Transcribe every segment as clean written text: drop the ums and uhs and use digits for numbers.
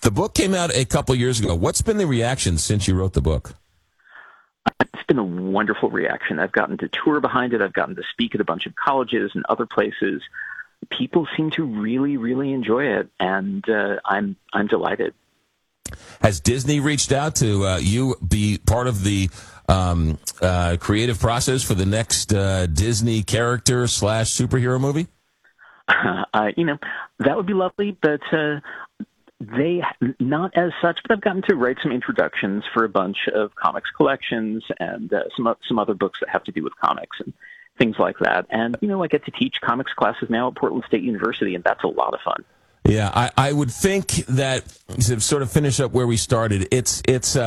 The book came out a couple years ago. What's been the reaction since you wrote the book? It's been a wonderful reaction. I've gotten to tour behind it. I've gotten to speak at a bunch of colleges and other places. People seem to really, really enjoy it, and I'm delighted. Has Disney reached out to you be part of the creative process for the next Disney character / superhero movie? That would be lovely, but they not as such. But I've gotten to write some introductions for a bunch of comics collections and some other books that have to do with comics and things like that. And I get to teach comics classes now at Portland State University, and that's a lot of fun. Yeah, I would think that to sort of finish up where we started, it's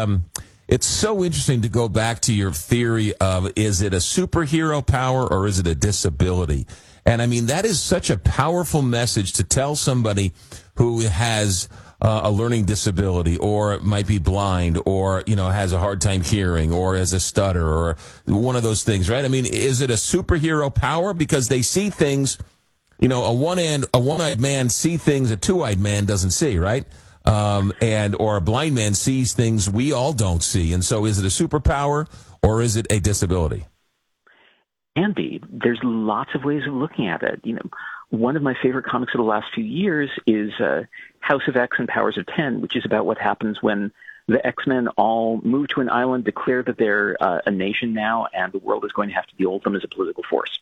so interesting to go back to your theory of, is it a superhero power or is it a disability? And I mean, that is such a powerful message to tell somebody who has a learning disability or might be blind or, has a hard time hearing or has a stutter or one of those things, right? I mean, is it a superhero power? Because they see things, a one-eyed man see things a two-eyed man doesn't see, right? Or a blind man sees things we all don't see. And so is it a superpower or is it a disability? Andy, there's lots of ways of looking at it. One of my favorite comics of the last few years is House of X and Powers of 10, which is about what happens when the X-Men all move to an island, declare that they're a nation now, and the world is going to have to deal with them as a political force.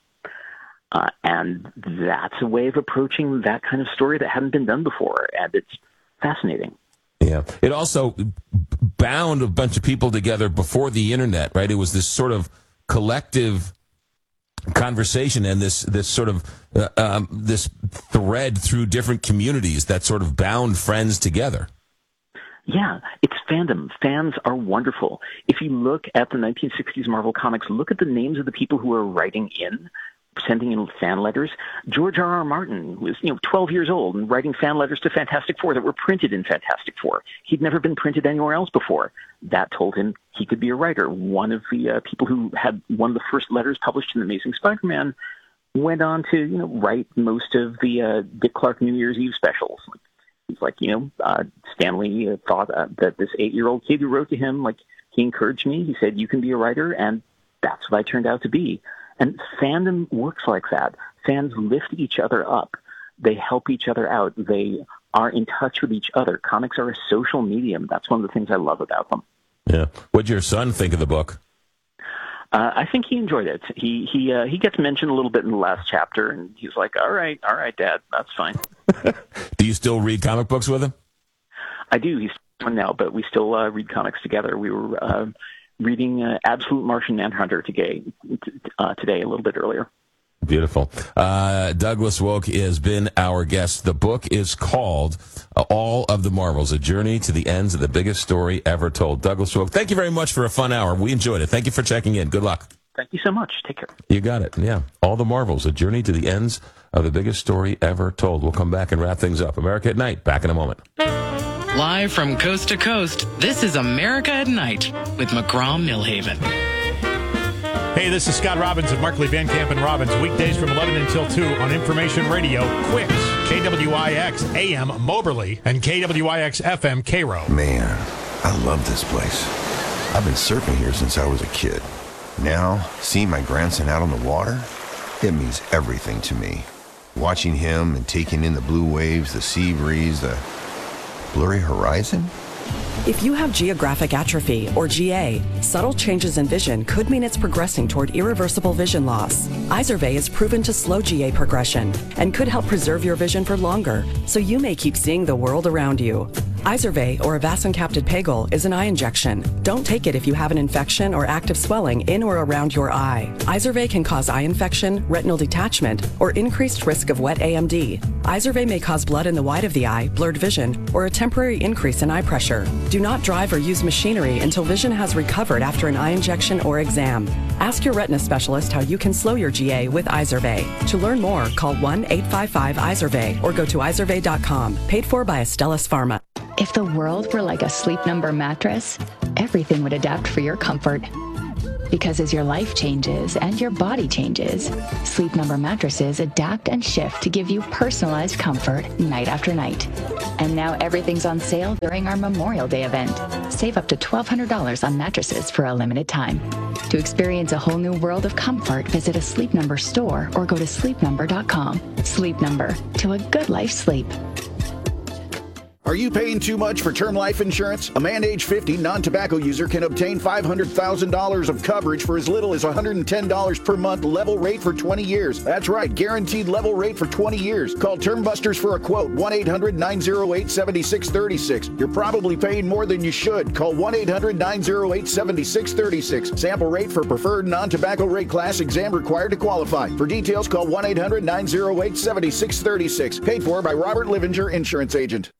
And that's a way of approaching that kind of story that hadn't been done before, and it's fascinating. Yeah. It also bound a bunch of people together before the internet, right? It was this sort of collective conversation and this sort of this thread through different communities that sort of bound friends together. Yeah, it's fandom. Fans are wonderful. If you look at the 1960s Marvel Comics, look at the names of the people who are writing in, sending in fan letters. George R.R. Martin was, 12 years old and writing fan letters to Fantastic Four that were printed in Fantastic Four. He'd never been printed anywhere else before. That told him he could be a writer. One of the people who had one of the first letters published in Amazing Spider-Man went on to, write most of the Dick Clark New Year's Eve specials. He's like, Stanley thought that this 8-year-old kid who wrote to him, he encouraged me. He said, you can be a writer, and that's what I turned out to be. And fandom works like that. Fans lift each other up. They help each other out. They are in touch with each other. Comics are a social medium. That's one of the things I love about them. Yeah. What'd your son think of the book? I think he enjoyed it. He gets mentioned a little bit in the last chapter, and he's like, all right, Dad, that's fine. Do you still read comic books with him? I do. He's one now, but we still read comics together. We were reading Absolute Martian Manhunter today a little bit earlier. Beautiful. Douglas Woke has been our guest. The book is called All of the Marvels, A Journey to the Ends of the Biggest Story Ever Told. Douglas Woke, thank you very much for a fun hour. We enjoyed it. Thank you for checking in. Good luck. Thank you so much. Take care. You got it. Yeah. All the Marvels, A Journey to the Ends of the Biggest Story Ever Told. We'll come back and wrap things up. America at Night, back in a moment. Live from coast to coast, this is America at Night with McGraw Millhaven. Hey, this is Scott Robbins of Markley, Van Camp & Robbins, weekdays from 11 until 2 on Information Radio, Quicks, KWIX AM Moberly, and KWIX FM Cairo. Man, I love this place. I've been surfing here since I was a kid. Now, seeing my grandson out on the water, it means everything to me. Watching him and taking in the blue waves, the sea breeze, the blurry horizon. If you have geographic atrophy, or GA, subtle changes in vision could mean it's progressing toward irreversible vision loss. Izervay is proven to slow GA progression and could help preserve your vision for longer, so you may keep seeing the world around you. Izervay, or avacincaptad pegol, is an eye injection. Don't take it if you have an infection or active swelling in or around your eye. Izervay can cause eye infection, retinal detachment, or increased risk of wet AMD. Izervay may cause blood in the white of the eye, blurred vision, or a temporary increase in eye pressure. Do not drive or use machinery until vision has recovered after an eye injection or exam. Ask your retina specialist how you can slow your GA with Izervay. To learn more, call 1-855-IZERVAY or go to izervay.com. Paid for by Astellas Pharma. If the world were like a Sleep Number mattress, everything would adapt for your comfort. Because as your life changes and your body changes, Sleep Number mattresses adapt and shift to give you personalized comfort night after night. And now everything's on sale during our Memorial Day event. Save up to $1,200 on mattresses for a limited time. To experience a whole new world of comfort, visit a Sleep Number store or go to sleepnumber.com. Sleep Number, to a good life sleep. Are you paying too much for term life insurance? A man age 50 non-tobacco user can obtain $500,000 of coverage for as little as $110 per month, level rate for 20 years. That's right, guaranteed level rate for 20 years. Call Term Busters for a quote, 1-800-908-7636. You're probably paying more than you should. Call 1-800-908-7636. Sample rate for preferred non-tobacco rate class, exam required to qualify. For details, call 1-800-908-7636. Paid for by Robert Livinger, Insurance Agent.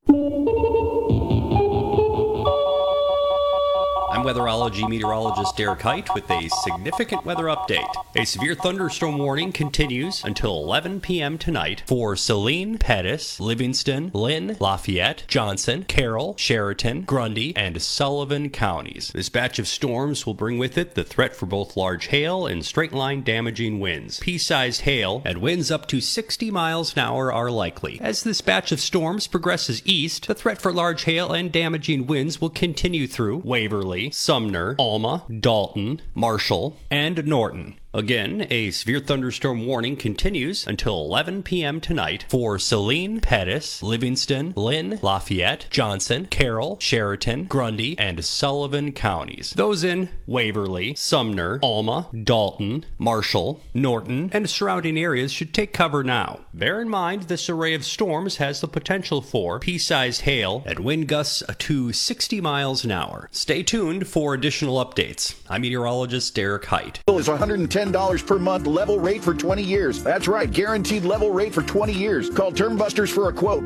I'm weatherology meteorologist Derek Height with a significant weather update. A severe thunderstorm warning continues until 11 p.m. tonight for Saline, Pettis, Livingston, Lynn, Lafayette, Johnson, Carroll, Sheraton, Grundy, and Sullivan counties. This batch of storms will bring with it the threat for both large hail and straight-line damaging winds. Pea-sized hail and winds up to 60 miles an hour are likely. As this batch of storms progresses east, the threat for large hail and damaging winds will continue through Waverly, Sumner, Alma, Dalton, Marshall, and Norton. Again, a severe thunderstorm warning continues until 11 p.m. tonight for Saline, Pettis, Livingston, Lynn, Lafayette, Johnson, Carroll, Sheraton, Grundy, and Sullivan counties. Those in Waverly, Sumner, Alma, Dalton, Marshall, Norton, and surrounding areas should take cover now. Bear in mind this array of storms has the potential for pea-sized hail and wind gusts to 60 miles an hour. Stay tuned for additional updates. I'm meteorologist Derek Height. Is $110 per month, level rate for 20 years. That's right, guaranteed level rate for 20 years. Call Term Busters for a quote,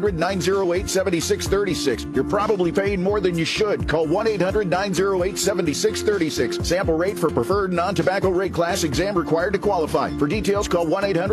1-800-908-7636. You're probably paying more than you should. Call 1-800-908-7636. Sample rate for preferred non-tobacco rate class, exam required to qualify. For details, call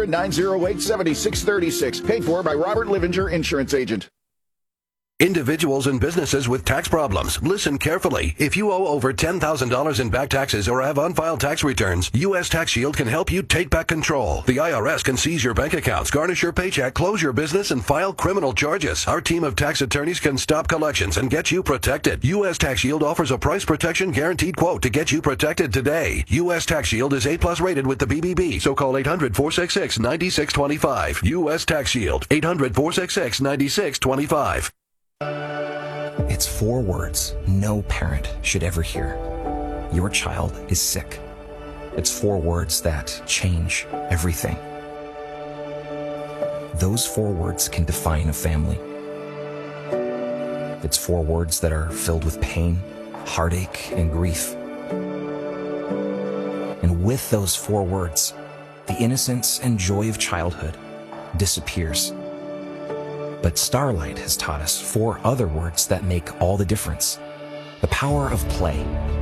1-800-908-7636. Paid for by Robert Livinger, Insurance Agent. Individuals and businesses with tax problems, listen carefully. If you owe over $10,000 in back taxes or have unfiled tax returns, U.S. Tax Shield can help you take back control. The IRS can seize your bank accounts, garnish your paycheck, close your business, and file criminal charges. Our team of tax attorneys can stop collections and get you protected. U.S. Tax Shield offers a price protection guaranteed quote to get you protected today. U.S. Tax Shield is A+ rated with the BBB, so call 800-466-9625. U.S. Tax Shield, 800-466-9625. It's 4 words no parent should ever hear. Your child is sick. It's 4 words that change everything. Those 4 words can define a family. It's 4 words that are filled with pain, heartache, and grief. And with those 4 words, the innocence and joy of childhood disappears. But Starlight has taught us 4 other words that make all the difference. The power of play.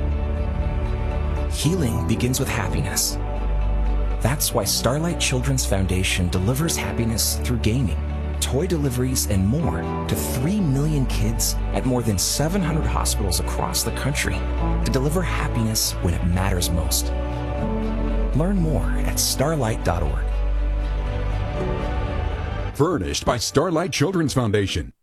Healing begins with happiness. That's why Starlight Children's Foundation delivers happiness through gaming, toy deliveries, and more to 3 million kids at more than 700 hospitals across the country to deliver happiness when it matters most. Learn more at starlight.org. Furnished by Starlight Children's Foundation.